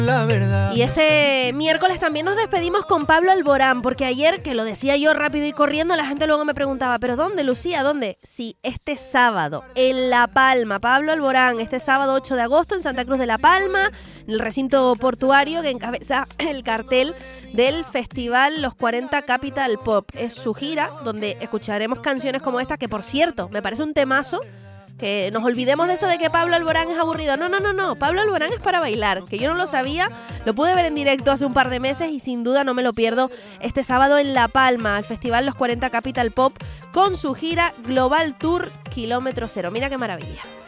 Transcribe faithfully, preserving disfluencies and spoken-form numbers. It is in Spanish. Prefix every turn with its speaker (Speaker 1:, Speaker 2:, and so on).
Speaker 1: La verdad.
Speaker 2: Y este miércoles también nos despedimos con Pablo Alborán, porque ayer, que lo decía yo rápido y corriendo, la gente luego me preguntaba, ¿pero dónde, Lucía? ¿Dónde? Sí, este sábado, en La Palma. Pablo Alborán, este sábado ocho de agosto en Santa Cruz de La Palma, en el recinto portuario que encabeza el cartel del festival Los cuarenta Capital Pop. Es su gira, donde escucharemos canciones como esta, que por cierto, me parece un temazo. Que nos olvidemos de eso de que Pablo Alborán es aburrido. No, no, no, no. Pablo Alborán es para bailar, que yo no lo sabía. Lo pude ver en directo hace un par de meses y sin duda no me lo pierdo este sábado en La Palma, al festival Los cuarenta Capital Pop, con su gira Global Tour Kilómetro Cero. Mira qué maravilla.